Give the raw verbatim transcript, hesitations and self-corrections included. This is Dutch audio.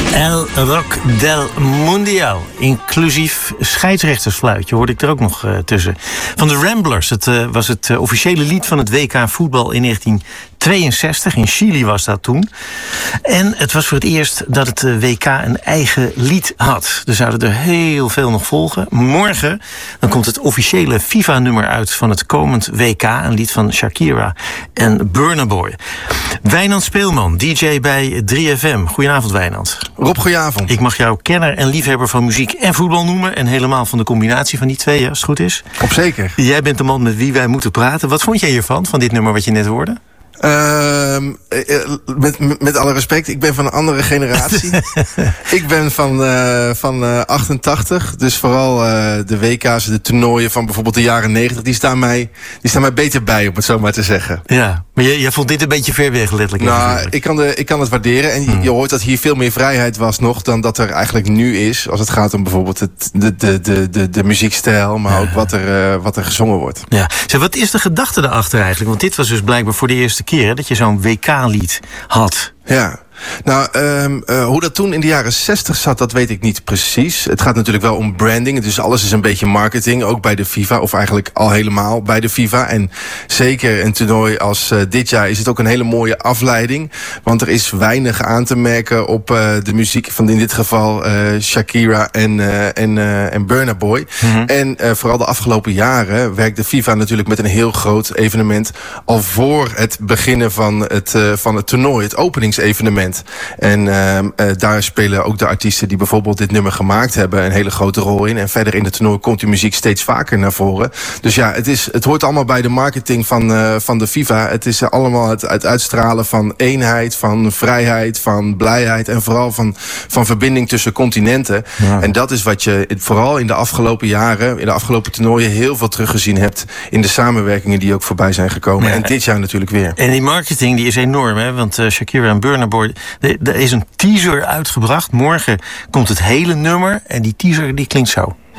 El Rock del Mundial. Inclusief scheidsrechtersfluitje hoorde ik er ook nog uh, tussen. Van de Ramblers. Het uh, was het uh, officiële lied van het W K voetbal in negentien tweeënzestig. In Chili was dat toen. En het was voor het eerst dat het uh, W K een eigen lied had. Er zouden er heel veel nog volgen. Morgen dan komt het officiële FIFA-nummer uit van het komend W K. Een lied van Shakira en Burna Boy. Wijnand Speelman, D J bij drie F M. Goedenavond, Wijnand. Rob, goedenavond. Ik mag jou kenner en liefhebber van muziek en voetbal noemen. En helemaal van de combinatie van die twee, als het goed is. Op zeker. Jij bent de man met wie wij moeten praten. Wat vond jij hiervan, van dit nummer wat je net hoorde? Uh, met, met alle respect, ik ben van een andere generatie. Ik ben van, uh, van uh, achtentachtig. Dus vooral uh, de W K's, de toernooien van bijvoorbeeld de jaren negentig... die staan mij, die staan mij beter bij, om het zo maar te zeggen. Ja, maar jij, jij vond dit een beetje ver weg, letterlijk. Nou, ik kan, de, ik kan het waarderen. En je, hmm. je hoort dat hier veel meer vrijheid was nog... dan dat er eigenlijk nu is. Als het gaat om bijvoorbeeld het, de, de, de, de, de muziekstijl... maar ja. ook wat er, uh, wat er gezongen wordt. Ja. Zeg, wat is de gedachte daarachter eigenlijk? Want dit was dus blijkbaar voor de eerste keer... Hè, dat je zo'n W K-lied had. Ja. Nou, um, uh, hoe dat toen in de jaren zestig zat, dat weet ik niet precies. Het gaat natuurlijk wel om branding, dus alles is een beetje marketing. Ook bij de FIFA, of eigenlijk al helemaal bij de FIFA. En zeker een toernooi als uh, dit jaar is het ook een hele mooie afleiding. Want er is weinig aan te merken op uh, de muziek van in dit geval uh, Shakira en, uh, en, uh, en Burna Boy. Mm-hmm. En uh, vooral de afgelopen jaren werkt de FIFA natuurlijk met een heel groot evenement al voor het beginnen van het, uh, van het toernooi, het openingsevenement. En uh, uh, daar spelen ook de artiesten die bijvoorbeeld dit nummer gemaakt hebben een hele grote rol in. En verder in het toernooi komt die muziek steeds vaker naar voren. Dus ja, het, is, het hoort allemaal bij de marketing van, uh, van de FIFA. Het is allemaal het, het uitstralen van eenheid, van vrijheid, van blijheid en vooral van, van verbinding tussen continenten. Ja. En dat is wat je vooral in de afgelopen jaren, in de afgelopen toernooien heel veel teruggezien hebt in de samenwerkingen die ook voorbij zijn gekomen. Ja. En dit jaar natuurlijk weer. En die marketing die is enorm, hè? Want uh, Shakira en Burna Boy, er is een teaser uitgebracht. Morgen komt het hele nummer en die teaser die klinkt zo.